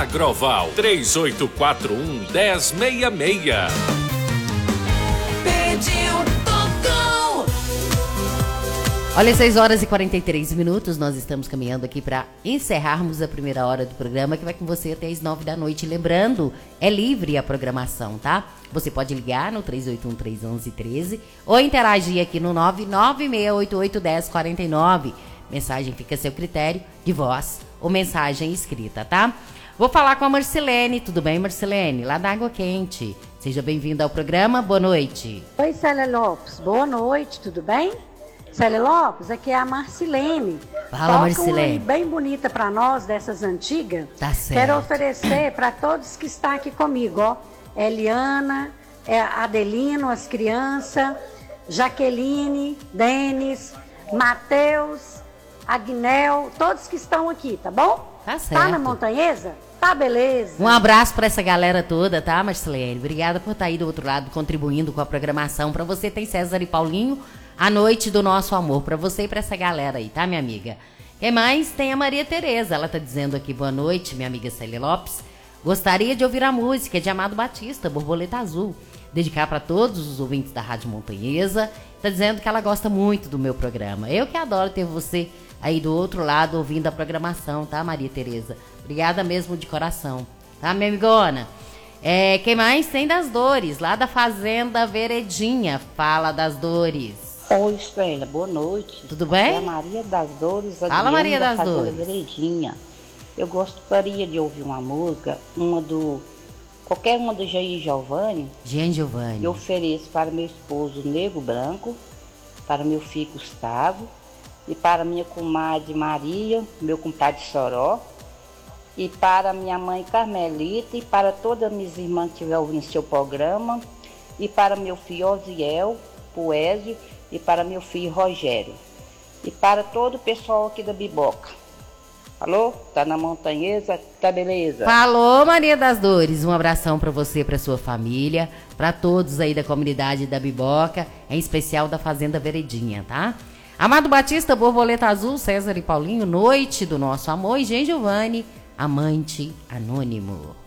Agroval 3841-1066. Pediu, tocou. Olha, 6 horas e 43 minutos, nós estamos caminhando aqui para encerrarmos a primeira hora do programa, que vai com você até as 9 da noite. Lembrando, é livre a programação, tá? Você pode ligar no 381-311-13 ou interagir aqui no 99688-1049. Mensagem fica a seu critério, de voz ou mensagem escrita, tá? Vou falar com a Marcilene. Tudo bem, Marcilene? Lá da Água Quente. Seja bem-vinda ao programa. Boa noite. Oi, Célia Lopes. Boa noite, tudo bem? Célia Lopes, aqui é a Marcilene. Fala, Marcilene. Uma bem bonita para nós, dessas antigas. Tá certo. Quero oferecer para todos que estão aqui comigo, ó. Eliana, Adelino, as crianças, Jaqueline, Denis, Matheus, Agnel, todos que estão aqui, tá bom? Tá certo. Tá na Montanhesa? Tá, beleza. Um abraço para essa galera toda, tá, Marcilene? Obrigada por estar aí do outro lado contribuindo com a programação. Para você tem César e Paulinho, a noite do nosso amor. Para você e para essa galera aí, tá, minha amiga? Quem mais? Tem a Maria Tereza. Ela tá dizendo aqui, boa noite, minha amiga Célia Lopes. Gostaria de ouvir a música de Amado Batista, Borboleta Azul. Dedicar para todos os ouvintes da Rádio Montanhesa. Tá dizendo que ela gosta muito do meu programa. Eu que adoro ter você aí do outro lado ouvindo a programação, tá, Maria Tereza? Obrigada mesmo de coração, tá, minha amigona? Quem mais? Tem das Dores, lá da Fazenda Veredinha. Fala das Dores. Oi, Célia, boa noite. Tudo bem? É a Maria das Dores. Fala, Maria das Dores. Veredinha. Eu gostaria de ouvir uma música, qualquer uma do Jair Giovanni. Jean Giovanni. Eu ofereço para meu esposo Nego Branco, para meu filho Gustavo, e para minha comadre Maria, meu compadre Soró, e para minha mãe Carmelita, e para todas as minhas irmãs que estiverem ouvindo seu programa, e para meu filho Osiel, Poésio, e para meu filho Rogério, e para todo o pessoal aqui da Biboca. Alô? Tá na Montanhesa? Tá beleza? Falou, Maria das Dores. Um abração para você, para sua família, para todos aí da comunidade da Biboca, em especial da Fazenda Veredinha, tá? Amado Batista, Borboleta Azul, César e Paulinho, Noite do Nosso Amor, e Jean Giovanni, Amante Anônimo.